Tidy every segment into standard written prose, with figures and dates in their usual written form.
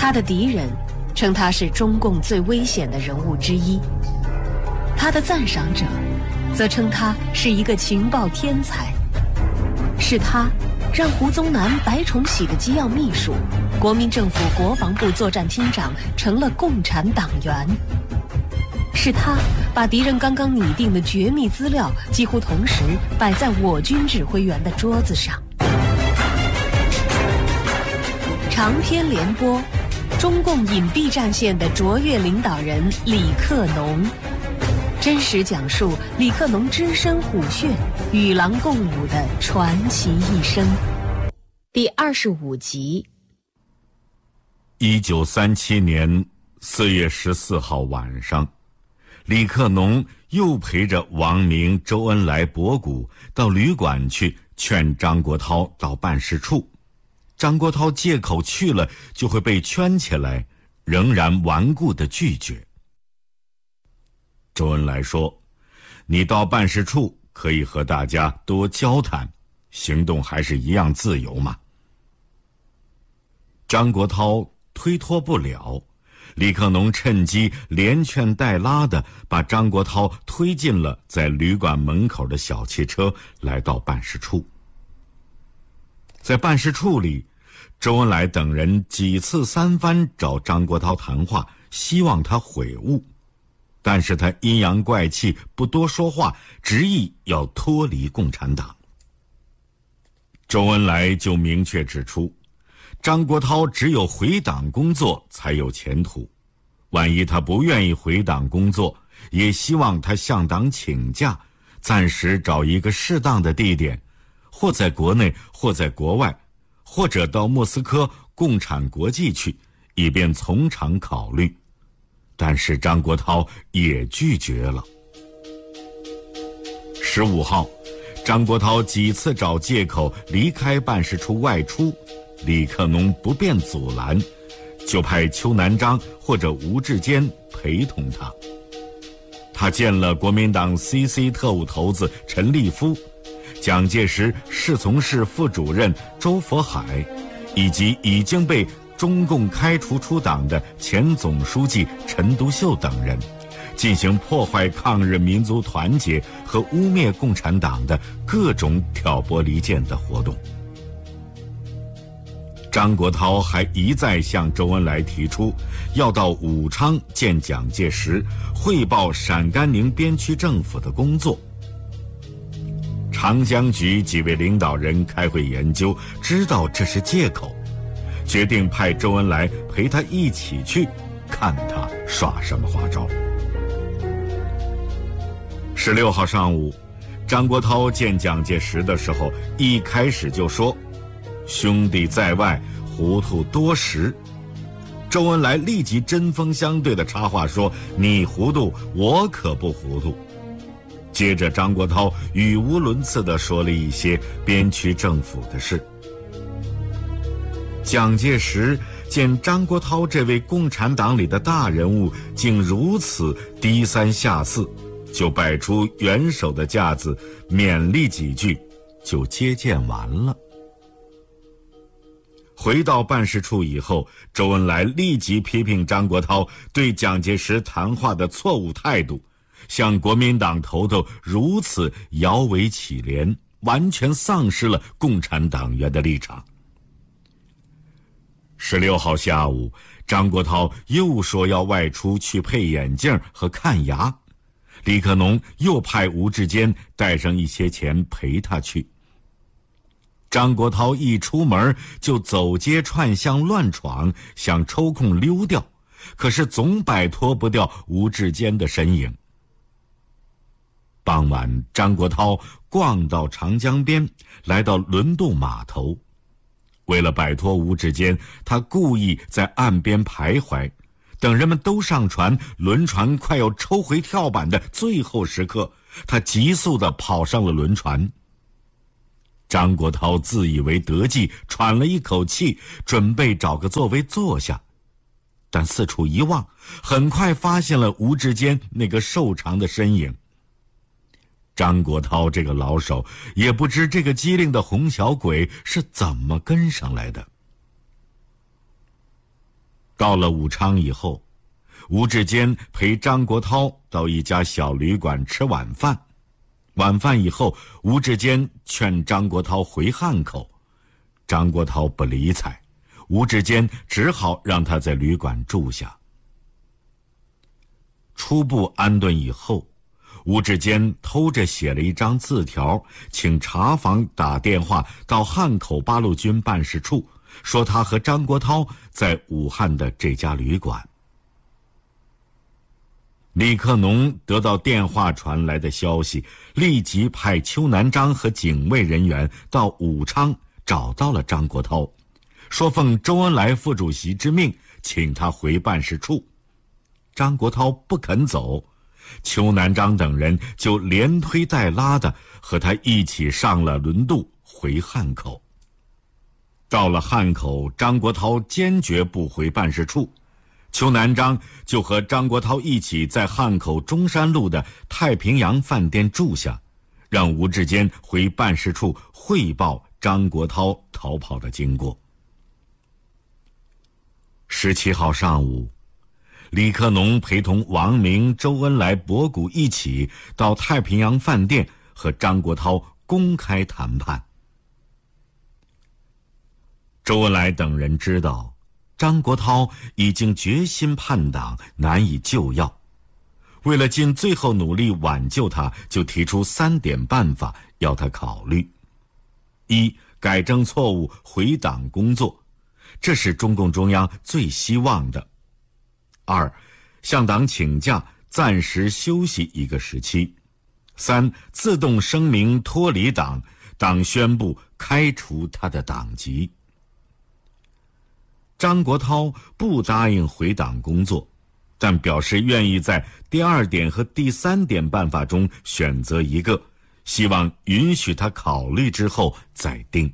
他的敌人称他是中共最危险的人物之一，他的赞赏者则称他是一个情报天才。是他让胡宗南、白崇禧的机要秘书、国民政府国防部作战厅长成了共产党员。是他把敌人刚刚拟定的绝密资料几乎同时摆在我军指挥员的桌子上。长篇联播，中共隐蔽战线的卓越领导人李克农，真实讲述李克农只身虎穴、与狼共舞的传奇一生。第25集。 1937年4月14号晚上，李克农又陪着王明、周恩来、博古到旅馆去劝张国焘到办事处。张国焘借口去了就会被圈起来，仍然顽固地拒绝。周恩来说，你到办事处可以和大家多交谈，行动还是一样自由嘛。张国焘推脱不了，李克农趁机连劝带拉地把张国焘推进了在旅馆门口的小汽车，来到办事处。在办事处里，周恩来等人几次三番找张国焘谈话，希望他悔悟，但是他阴阳怪气，不多说话，执意要脱离共产党。周恩来就明确指出，张国焘只有回党工作才有前途，万一他不愿意回党工作，也希望他向党请假，暂时找一个适当的地点，或在国内，或在国外，或者到莫斯科共产国际去，以便从长考虑。但是张国焘也拒绝了。15号，张国焘几次找借口离开办事处外出，李克农不便阻拦，就派邱南章或者吴志坚陪同他。他见了国民党 CC 特务头子陈立夫、蒋介石侍从室副主任周佛海，以及已经被中共开除出党的前总书记陈独秀等人，进行破坏抗日民族团结和污蔑共产党的各种挑拨离间的活动。张国焘还一再向周恩来提出要到武昌见蒋介石，汇报陕甘宁边区政府的工作。长江局几位领导人开会研究，知道这是借口，决定派周恩来陪他一起去，看他耍什么花招。16号上午，张国焘见蒋介石的时候，一开始就说：“兄弟在外，糊涂多时。”周恩来立即针锋相对地插话说：“你糊涂，我可不糊涂。”接着张国焘语无伦次地说了一些边区政府的事。蒋介石见张国焘这位共产党里的大人物竟如此低三下四，就摆出元首的架子，勉励几句，就接见完了。回到办事处以后，周恩来立即批评张国焘对蒋介石谈话的错误态度，向国民党头头如此摇尾乞怜，完全丧失了共产党员的立场。16号下午，张国焘又说要外出去配眼镜和看牙，李克农又派吴志坚带上一些钱陪他去。张国焘一出门就走街串巷乱闯，想抽空溜掉，可是总摆脱不掉吴志坚的身影。傍晚，张国焘逛到长江边，来到轮渡码头。为了摆脱吴志坚，他故意在岸边徘徊，等人们都上船，轮船快要抽回跳板的最后时刻，他急速地跑上了轮船。张国焘自以为得计，喘了一口气，准备找个座位坐下，但四处一望，很快发现了吴志坚那个瘦长的身影。张国焘这个老手也不知这个机灵的红小鬼是怎么跟上来的。 到了武昌以后，吴志坚陪张国焘到一家小旅馆吃晚饭。晚饭以后，吴志坚劝张国焘回汉口，张国焘不理睬，吴志坚只好让他在旅馆住下。初步安顿以后，吴志坚偷着写了一张字条，请查房打电话到汉口八路军办事处，说他和张国焘在武汉的这家旅馆。李克农得到电话传来的消息，立即派邱南章和警卫人员到武昌找到了张国焘，说奉周恩来副主席之命，请他回办事处。张国焘不肯走，邱南章等人就连推带拉的和他一起上了轮渡回汉口。到了汉口，张国焘坚决不回办事处，邱南章就和张国焘一起在汉口中山路的太平洋饭店住下，让吴志坚回办事处汇报张国焘逃跑的经过。17号上午，李克农陪同王明、周恩来、博古一起到太平洋饭店和张国焘公开谈判。周恩来等人知道张国焘已经决心叛党，难以救药，为了尽最后努力挽救他，就提出3点办法要他考虑：一、改正错误，回党工作，这是中共中央最希望的；二、向党请假，暂时休息一个时期；三、自动声明脱离党，党宣布开除他的党籍。张国焘不答应回党工作，但表示愿意在第2点和第3点办法中选择一个，希望允许他考虑之后再定。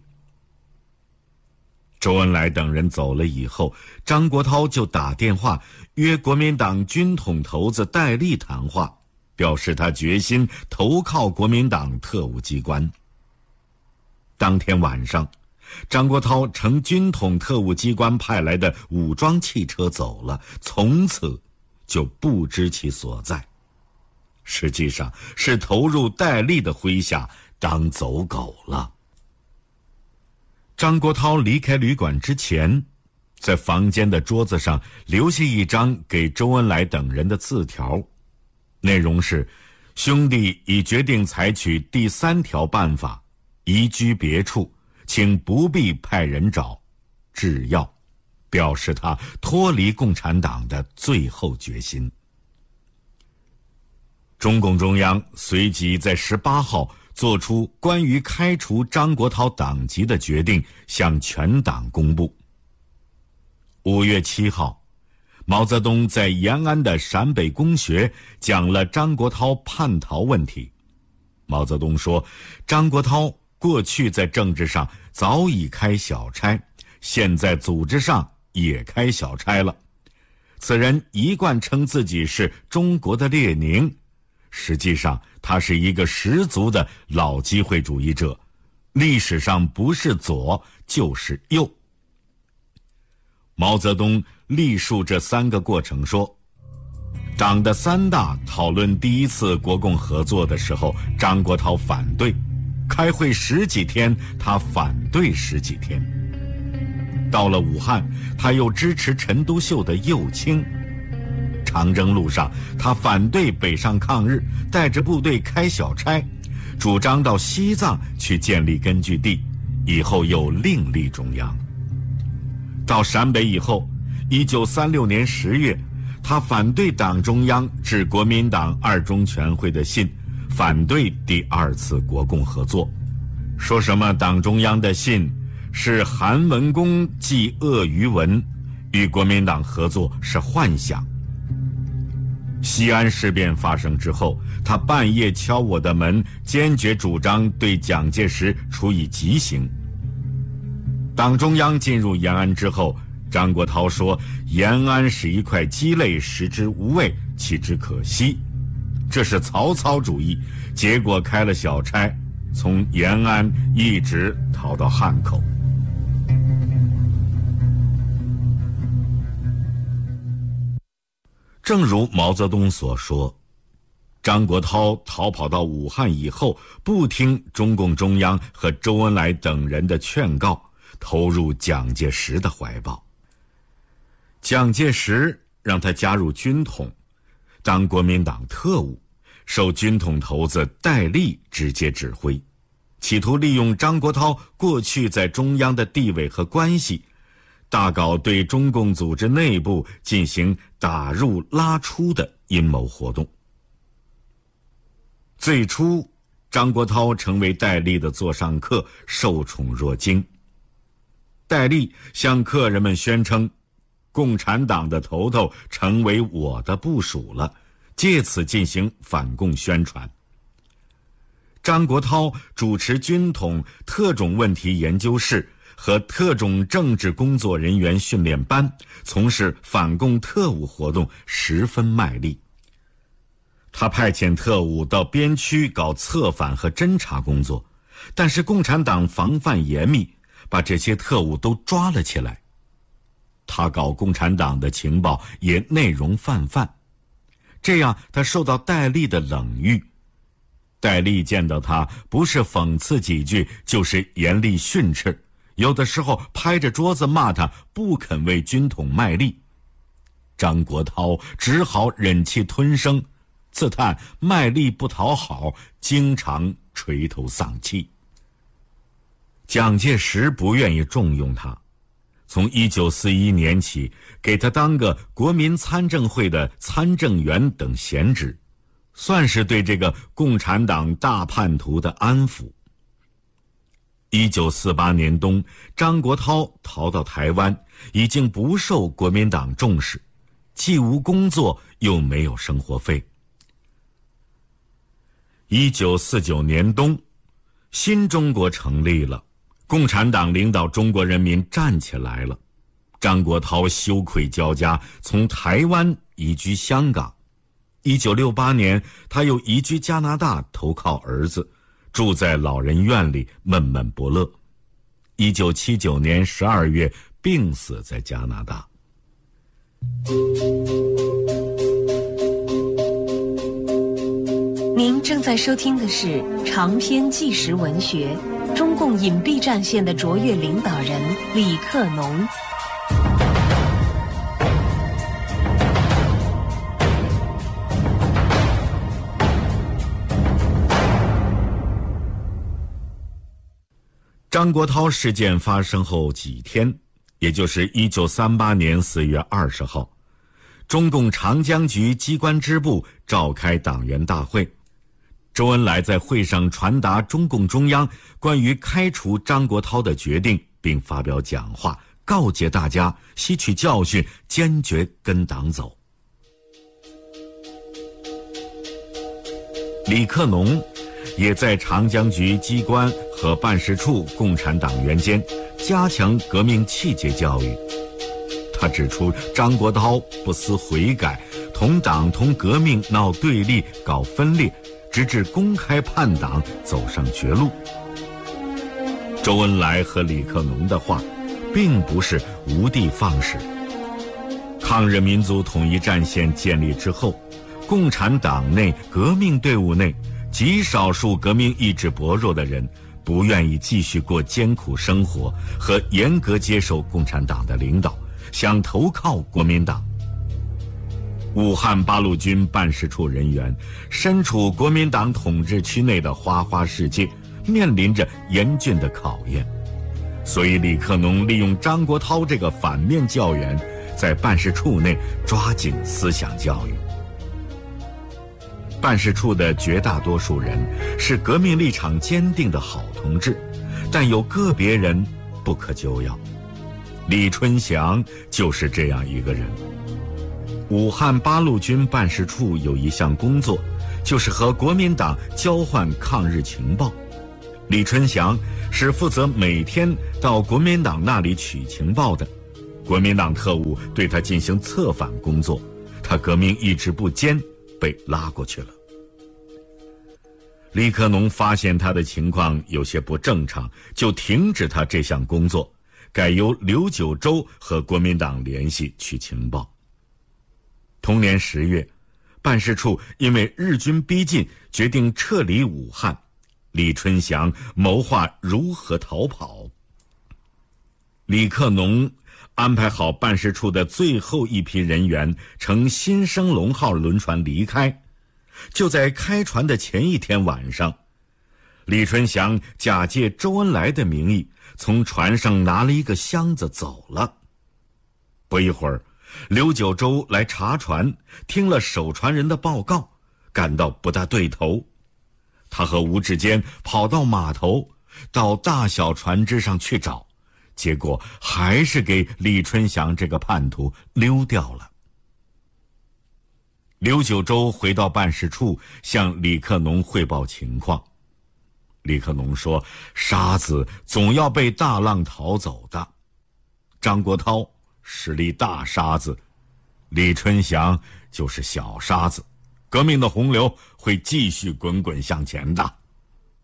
周恩来等人走了以后，张国焘就打电话约国民党军统头子戴笠谈话，表示他决心投靠国民党特务机关。当天晚上，张国焘乘军统特务机关派来的武装汽车走了，从此就不知其所在。实际上是投入戴笠的麾下当走狗了。张国焘离开旅馆之前，在房间的桌子上留下一张给周恩来等人的字条，内容是：兄弟已决定采取第3条办法，移居别处，请不必派人找，制药，表示他脱离共产党的最后决心。中共中央随即在18号作出关于开除张国焘党籍的决定，向全党公布。5月7号，毛泽东在延安的陕北公学讲了张国焘叛逃问题。毛泽东说，张国焘过去在政治上早已开小差，现在组织上也开小差了。此人一贯称自己是中国的列宁，实际上他是一个十足的老机会主义者，历史上不是左就是右。毛泽东历述这3个过程说，党的3大讨论第1次国共合作的时候，张国焘反对，开会10几天，他反对10几天。到了武汉，他又支持陈独秀的右倾。长征路上，他反对北上抗日，带着部队开小差，主张到西藏去建立根据地，以后又另立中央。到陕北以后，1936年10月，他反对党中央致国民党2中全会的信，反对第2次国共合作，说什么党中央的信是韩文公寄鳄鱼文，与国民党合作是幻想。西安事变发生之后，他半夜敲我的门，坚决主张对蒋介石处以极刑。党中央进入延安之后，张国焘说，延安是一块鸡肋，食之无味，弃之可惜，这是曹操主义。结果开了小差，从延安一直逃到汉口。 正如毛泽东所说，张国焘逃跑到武汉以后，不听中共中央和周恩来等人的劝告，投入蒋介石的怀抱。蒋介石让他加入军统，当国民党特务，受军统头子戴笠直接指挥，企图利用张国焘过去在中央的地位和关系，大搞对中共组织内部进行打入拉出的阴谋活动。最初，张国焘成为戴笠的座上客，受宠若惊。戴笠向客人们宣称，共产党的头头成为我的部属了，借此进行反共宣传。张国焘主持军统特种问题研究室和特种政治工作人员训练班，从事反共特务活动十分卖力。他派遣特务到边区搞策反和侦察工作，但是共产党防范严密，把这些特务都抓了起来。他搞共产党的情报也内容泛泛，这样他受到戴笠的冷遇。戴笠见到他，不是讽刺几句，就是严厉训斥，有的时候拍着桌子骂他不肯为军统卖力。张国焘只好忍气吞声，自叹卖力不讨好，经常垂头丧气。蒋介石不愿意重用他，从1941年起给他当个国民参政会的参政员等闲职，算是对这个共产党大叛徒的安抚。1948年冬，张国焘逃到台湾，已经不受国民党重视，既无工作又没有生活费。1949年冬，新中国成立了，共产党领导中国人民站起来了。张国焘羞愧交加，从台湾移居香港。1968年，他又移居加拿大投靠儿子，住在老人院里闷闷不乐。1979年12月病死在加拿大。 您正在收听的是长篇纪实文学《中共隐蔽战线的卓越领导人李克农》。 张国焘事件发生后几天，也就是1938年4月20号，中共长江局机关支部召开党员大会，周恩来在会上传达中共中央关于开除张国焘的决定，并发表讲话，告诫大家吸取教训，坚决跟党走。李克农也在长江局机关和办事处共产党员间加强革命气节教育。他指出，张国焘不思悔改，同党同革命闹对立，搞分裂，直至公开叛党，走上绝路。周恩来和李克农的话并不是无的放矢。抗日民族统一战线建立之后，共产党内革命队伍内极少数革命意志薄弱的人不愿意继续过艰苦生活和严格接受共产党的领导，想投靠国民党。武汉八路军办事处人员身处国民党统治区内的花花世界，面临着严峻的考验，所以李克农利用张国焘这个反面教员，在办事处内抓紧思想教育。办事处的绝大多数人是革命立场坚定的好同志，但有个别人不可救药。李春祥就是这样一个人。武汉八路军办事处有一项工作，就是和国民党交换抗日情报。李春祥是负责每天到国民党那里取情报的，国民党特务对他进行策反工作，他革命意志不坚，被拉过去了。李克农发现他的情况有些不正常，就停止他这项工作，改由刘九洲和国民党联系取情报。 同年10月，办事处因为日军逼近，决定撤离武汉。李春祥谋划如何逃跑。李克农安排好办事处的最后一批人员乘新生龙号轮船离开。就在开船的前一天晚上，李春祥假借周恩来的名义，从船上拿了一个箱子走了。不一会儿，刘九州来查船，听了守船人的报告，感到不大对头。他和吴志坚跑到码头，到大小船只上去找，结果还是给李春祥这个叛徒溜掉了。刘九州回到办事处，向李克农汇报情况。李克农说，沙子总要被大浪淘走的，张国焘是粒大沙子，李春祥就是小沙子，革命的洪流会继续滚滚向前的。